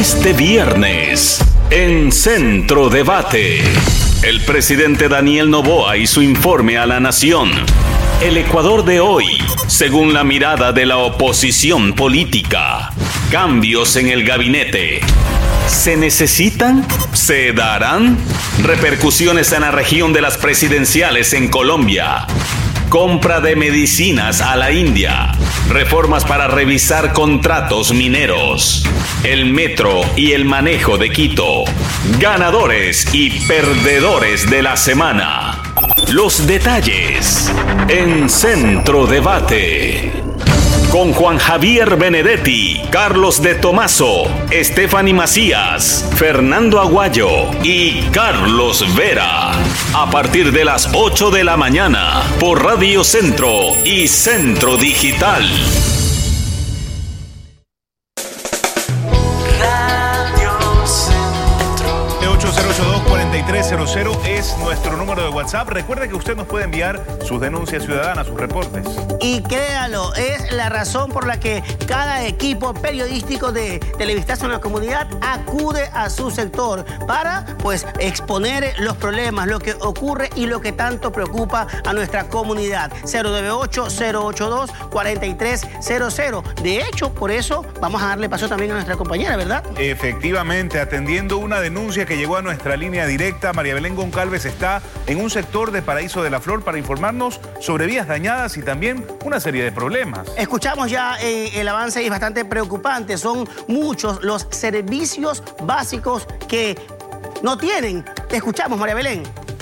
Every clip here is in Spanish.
Este viernes, en Centro Debate, el presidente Daniel Noboa y su informe a la nación. El Ecuador de hoy, según la mirada de la oposición política. Cambios en el gabinete. ¿Se necesitan? ¿Se darán? Repercusiones en la región de las presidenciales en Colombia. Compra de medicinas a la India. Reformas para revisar contratos mineros. El metro y el manejo de Quito. Ganadores y perdedores de la semana. Los detalles en Centro Debate. Con Juan Javier Benedetti, Carlos de Tomaso, Stephanie Macías, Fernando Aguayo y Carlos Vera. A partir de las 8 de la mañana, por Radio Centro y Centro Digital. Es nuestro número de WhatsApp. Recuerde que usted nos puede enviar sus denuncias ciudadanas, sus reportes. Y créalo, es la razón por la que cada equipo periodístico de Televistazo en la Comunidad acude a su sector para, pues, exponer los problemas, lo que ocurre y lo que tanto preocupa a nuestra comunidad. 098-082-4300. De hecho, por eso vamos a darle paso también a nuestra compañera, ¿verdad? Efectivamente, atendiendo una denuncia que llegó a nuestra línea directa, María Belén Goncalves está en un sector de Paraíso de la Flor para informarnos sobre vías dañadas y también una serie de problemas. Escuchamos ya el avance y es bastante preocupante. Son muchos los servicios básicos que no tienen. Te escuchamos, María Belén.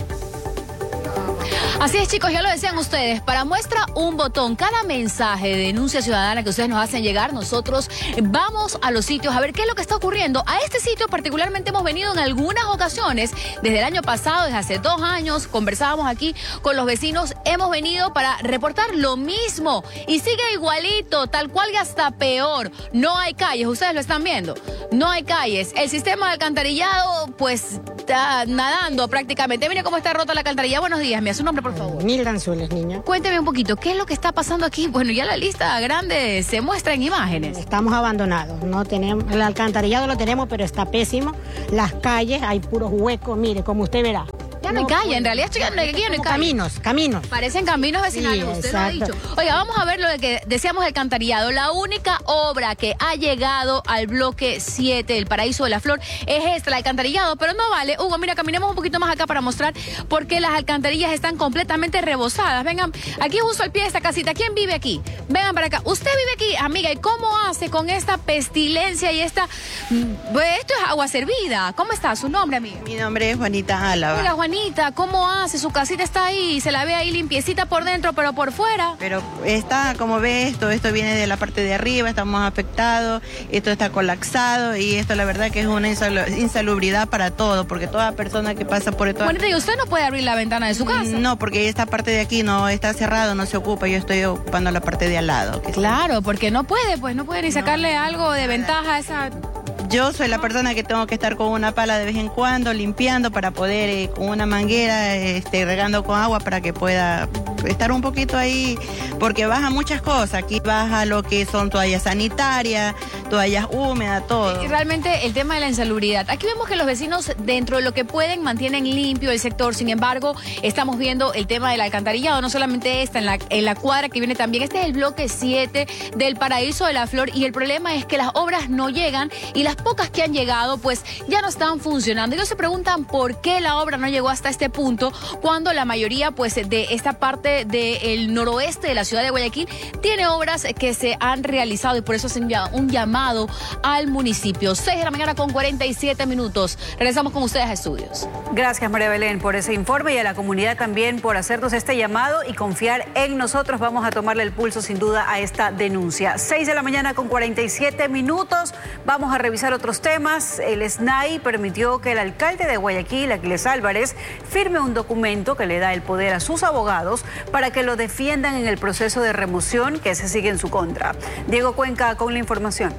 Así es, chicos, ya lo decían ustedes, para muestra un botón, cada mensaje de denuncia ciudadana que ustedes nos hacen llegar, nosotros vamos a los sitios a ver qué es lo que está ocurriendo. A este sitio particularmente hemos venido en algunas ocasiones, desde el año pasado, desde hace 2 años, conversábamos aquí con los vecinos, hemos venido para reportar lo mismo y sigue igualito, tal cual y hasta peor. No hay calles, ustedes lo están viendo, no hay calles. El sistema de alcantarillado, pues, está nadando prácticamente. Mire cómo está rota la alcantarilla. Buenos días, me hace un nombre, por favor. Mildan Zules, niña. Cuénteme un poquito, ¿qué es lo que está pasando aquí? Bueno, ya la lista grande se muestra en imágenes. Estamos abandonados, no tenemos, el alcantarillado lo tenemos, pero está pésimo. Las calles, hay puros huecos, mire, como usted verá. Ya no hay calle, en realidad aquí ya no hay calle. Caminos. Parecen caminos vecinales, sí, usted lo ha dicho. Oiga, vamos a ver lo de que decíamos del alcantarillado. La única obra que ha llegado al bloque 7 del Paraíso de la Flor es esta, el alcantarillado, pero no vale. Hugo, mira, caminemos un poquito más acá para mostrar por qué las alcantarillas están completamente rebosadas. Vengan, aquí justo al pie de esta casita. ¿Quién vive aquí? Vengan para acá. Usted vive aquí, amiga, ¿y cómo hace con esta pestilencia y esta... Pues esto es agua servida. ¿Cómo está su nombre, amiga? Mi nombre es Juanita Álava. Hola, Juanita, ¿cómo hace? Su casita está ahí, se la ve ahí limpiecita por dentro, pero por fuera. Pero está, como ve, esto viene de la parte de arriba, estamos afectados, esto está colapsado y esto la verdad que es una insalubridad para todo, porque toda persona que pasa por esto... Juanita, ¿y usted no puede abrir la ventana de su casa? No, porque esta parte de aquí no está cerrado, no se ocupa, yo estoy ocupando la parte de al lado. Claro, porque no puede, pues no puede ni sacarle algo de ventaja a esa... Yo soy la persona que tengo que estar con una pala de vez en cuando, limpiando para poder, con una manguera, regando con agua para que pueda estar un poquito ahí, porque baja muchas cosas. Aquí baja lo que son toallas sanitarias, toallas húmedas, todo. Y realmente el tema de la insalubridad. Aquí vemos que los vecinos, dentro de lo que pueden, mantienen limpio el sector. Sin embargo, estamos viendo el tema del alcantarillado, no solamente esta, en la cuadra que viene también. Este es el bloque 7 del Paraíso de la Flor y el problema es que las obras no llegan y las pocas que han llegado pues ya no están funcionando. Ellos se preguntan por qué la obra no llegó hasta este punto cuando la mayoría pues de esta parte del noroeste de la ciudad de Guayaquil tiene obras que se han realizado y por eso hacen un llamado al municipio. 6 de la mañana con 47 minutos. Regresamos con ustedes a estudios. Gracias, María Belén, por ese informe y a la comunidad también por hacernos este llamado y confiar en nosotros. Vamos a tomarle el pulso sin duda a esta denuncia. 6 de la mañana con 47 minutos. Vamos a revisar otros temas. El SNAI permitió que el alcalde de Guayaquil, Aquiles Álvarez, firme un documento que le da el poder a sus abogados para que lo defiendan en el proceso de remoción que se sigue en su contra. Diego Cuenca con la información.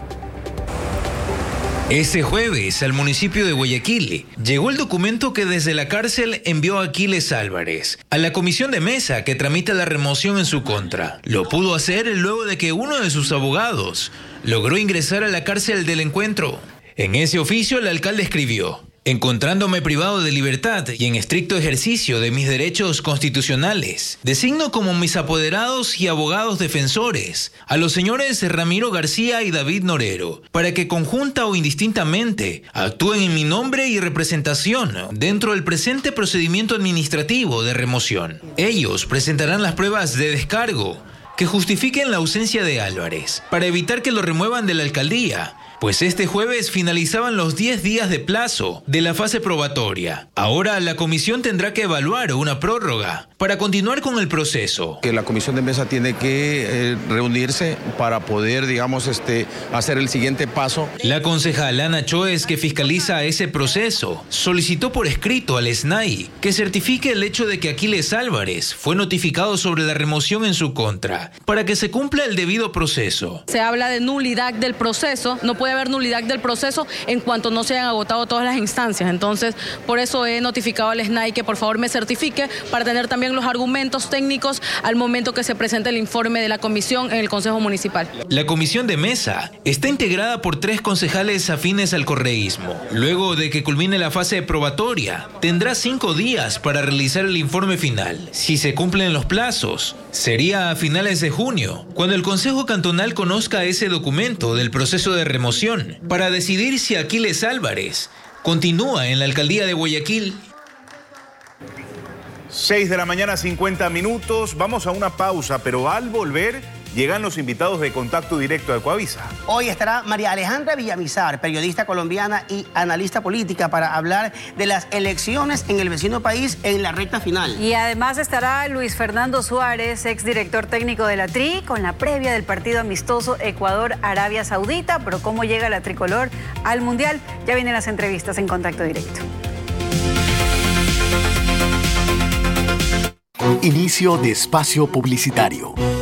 Ese jueves, al municipio de Guayaquil, llegó el documento que desde la cárcel envió Aquiles Álvarez a la comisión de mesa que tramita la remoción en su contra. Lo pudo hacer luego de que uno de sus abogados logró ingresar a la cárcel del encuentro. En ese oficio, el alcalde escribió: encontrándome privado de libertad y en estricto ejercicio de mis derechos constitucionales, designo como mis apoderados y abogados defensores a los señores Ramiro García y David Norero, para que conjunta o indistintamente actúen en mi nombre y representación dentro del presente procedimiento administrativo de remoción. Ellos presentarán las pruebas de descargo que justifiquen la ausencia de Álvarez, para evitar que lo remuevan de la alcaldía, pues este jueves finalizaban los 10 días de plazo de la fase probatoria. Ahora la comisión tendrá que evaluar una prórroga para continuar con el proceso. Que la comisión de mesa tiene que reunirse para poder, digamos, hacer el siguiente paso. La concejal Ana Choes, que fiscaliza ese proceso, solicitó por escrito al SNAI que certifique el hecho de que Aquiles Álvarez fue notificado sobre la remoción en su contra, para que se cumpla el debido proceso. Se habla de nulidad del proceso, no puede haber nulidad del proceso en cuanto no se hayan agotado todas las instancias. Entonces, por eso he notificado al SNAI que por favor me certifique para tener también los argumentos técnicos al momento que se presente el informe de la comisión en el Consejo Municipal. La comisión de mesa está integrada por 3 concejales afines al correísmo. Luego de que culmine la fase probatoria, tendrá 5 días para realizar el informe final. Si se cumplen los plazos, sería a finales de junio, cuando el Consejo Cantonal conozca ese documento del proceso de remoción, para decidir si Aquiles Álvarez continúa en la alcaldía de Guayaquil. 6 de la mañana, 50 minutos. Vamos a una pausa, pero al volver llegan los invitados de Contacto Directo de Ecuavisa. Hoy estará María Alejandra Villamizar, periodista colombiana y analista política, para hablar de las elecciones en el vecino país en la recta final. Y además estará Luis Fernando Suárez, exdirector técnico de la TRI, con la previa del partido amistoso Ecuador-Arabia Saudita. Pero ¿cómo llega la tricolor al Mundial? Ya vienen las entrevistas en Contacto Directo. Inicio de espacio publicitario.